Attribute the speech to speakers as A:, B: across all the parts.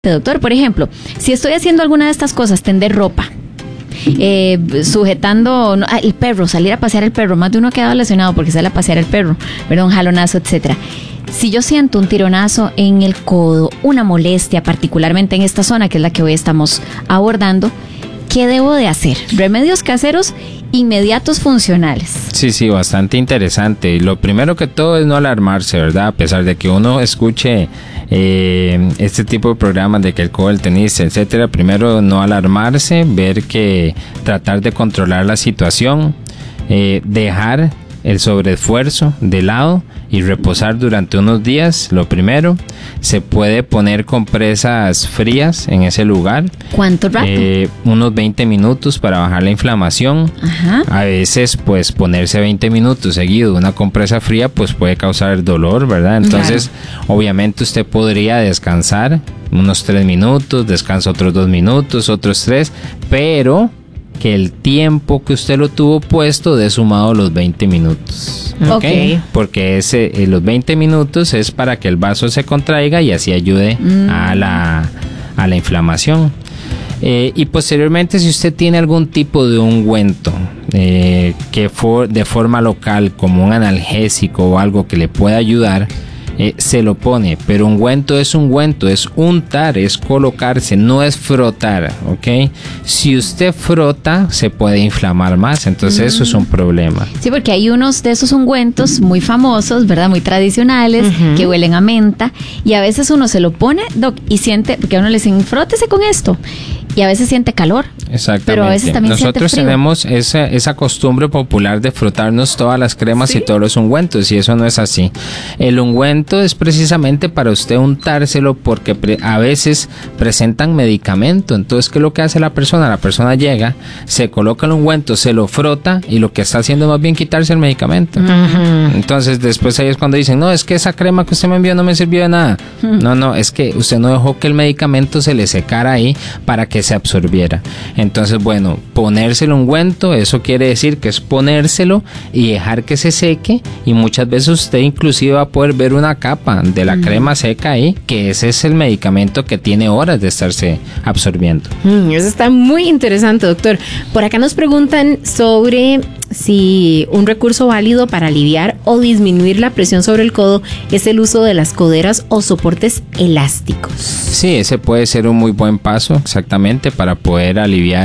A: Doctor, por ejemplo, si estoy haciendo alguna de estas cosas, tender ropa, sujetando el perro, salir a pasear el perro, más de uno ha quedado lesionado porque sale a pasear el perro, ¿verdad? Un jalonazo, etcétera. Si yo siento un tironazo en el codo, una molestia, particularmente en esta zona, que es la que hoy estamos abordando, ¿qué debo de hacer? Remedios caseros inmediatos funcionales.
B: Sí, bastante interesante. Lo primero que todo es no alarmarse, ¿verdad? A pesar de que uno escuche este tipo de programas de que el codo, el tenis, etcétera, primero no alarmarse, ver que tratar de controlar la situación, dejar el sobreesfuerzo de lado y reposar durante unos días. Lo primero, se puede poner compresas frías en ese lugar.
A: ¿Cuánto rato?
B: Unos 20 minutos para bajar la inflamación.
A: Ajá.
B: A veces pues ponerse 20 minutos seguido una compresa fría pues puede causar dolor, ¿verdad? Entonces obviamente usted podría descansar unos 3 minutos, descansa otros 2 minutos, otros 3, pero que el tiempo que usted lo tuvo puesto dé sumado los 20 minutos. ¿Okay? Porque los 20 minutos es para que el vaso se contraiga y así ayude a la inflamación. Y posteriormente, si usted tiene algún tipo de ungüento que de forma local, como un analgésico o algo que le pueda ayudar, se lo pone, pero ungüento, es untar, es colocarse, no es frotar, ¿ok? Si usted frota, se puede inflamar más, entonces eso es un problema.
A: Sí, porque hay unos de esos ungüentos muy famosos, ¿verdad? Muy tradicionales, que huelen a menta, y a veces uno se lo pone, doc, y siente, porque a uno le dicen, frótese con esto, y a veces siente calor.
B: Exactamente.
A: Pero a veces también
B: nosotros
A: siente frío.
B: Tenemos esa costumbre popular de frotarnos todas las cremas, ¿sí?, y todos los ungüentos, y eso no es así. El ungüento es precisamente para usted untárselo porque a veces presentan medicamento. Entonces, ¿qué es lo que hace la persona? La persona llega, se coloca el ungüento, se lo frota y lo que está haciendo es más bien quitarse el medicamento. Entonces, después ahí es cuando dicen, no, es que esa crema que usted me envió no me sirvió de nada. No, es que usted no dejó que el medicamento se le secara ahí para que se absorbiera. Entonces, bueno, ponerse el ungüento, eso quiere decir que es ponérselo y dejar que se seque, y muchas veces usted inclusive va a poder ver una capa de la crema seca ahí, que ese es el medicamento que tiene horas de estarse absorbiendo.
C: Eso está muy interesante, doctor. Por acá nos preguntan sobre si un recurso válido para aliviar o disminuir la presión sobre el codo es el uso de las coderas o soportes elásticos.
B: Sí, ese puede ser un muy buen paso, exactamente, para poder aliviar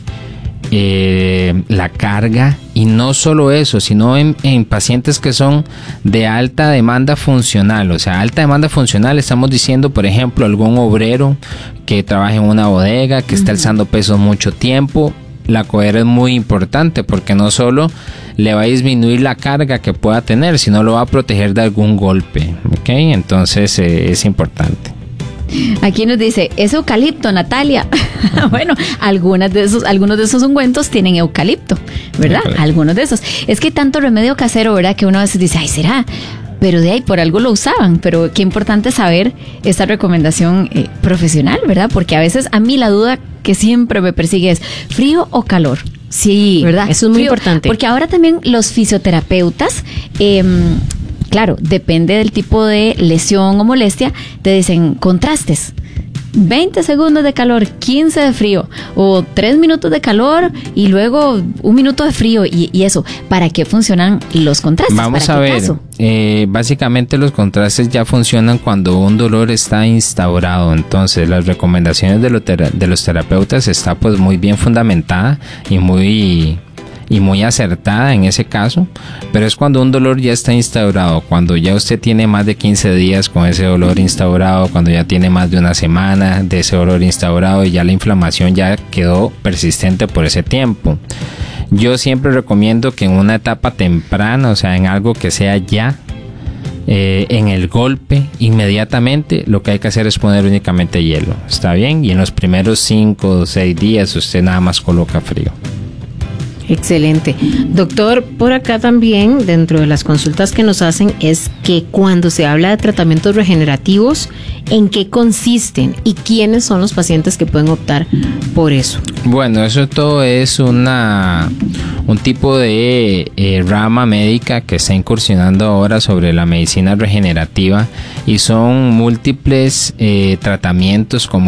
B: la carga, y no solo eso, sino en pacientes que son de alta demanda funcional. O sea, alta demanda funcional, estamos diciendo, por ejemplo, algún obrero que trabaja en una bodega, que está alzando pesos mucho tiempo. La codera es muy importante porque no solo le va a disminuir la carga que pueda tener, sino lo va a proteger de algún golpe, ¿ok? Entonces es importante.
A: Aquí nos dice, es eucalipto, Natalia. Bueno, algunos de esos ungüentos tienen eucalipto, ¿verdad? Algunos de esos. Es que hay tanto remedio casero, ¿verdad? Que uno a veces dice, ay, ¿será? Pero de ahí por algo lo usaban. Pero qué importante saber esta recomendación profesional, ¿verdad? Porque a veces a mí la duda que siempre me persigue es, ¿frío o calor?
C: Sí,
A: ¿verdad?
C: Eso es muy
A: frío,
C: importante.
A: Porque ahora también los fisioterapeutas, claro, depende del tipo de lesión o molestia, te dicen contrastes. 20 segundos de calor, 15 de frío, o 3 minutos de calor y luego 1 minuto de frío, y eso. ¿Para qué funcionan los contrastes?
B: Vamos a ver, básicamente los contrastes ya funcionan cuando un dolor está instaurado. Entonces las recomendaciones de los terapeutas está pues muy bien fundamentada y muy acertada en ese caso, pero es cuando un dolor ya está instaurado, cuando ya usted tiene más de 15 días con ese dolor instaurado, cuando ya tiene más de una semana de ese dolor instaurado y ya la inflamación ya quedó persistente por ese tiempo. Yo siempre recomiendo que en una etapa temprana, o sea, en algo que sea ya, en el golpe, inmediatamente, lo que hay que hacer es poner únicamente hielo, ¿está bien? Y en los primeros 5 o 6 días usted nada más coloca frío.
C: Excelente. Doctor, por acá también, dentro de las consultas que nos hacen, es que cuando se habla de tratamientos regenerativos, ¿en qué consisten y quiénes son los pacientes que pueden optar por eso?
B: Bueno, eso todo es un tipo de rama médica que está incursionando ahora sobre la medicina regenerativa, y son múltiples tratamientos como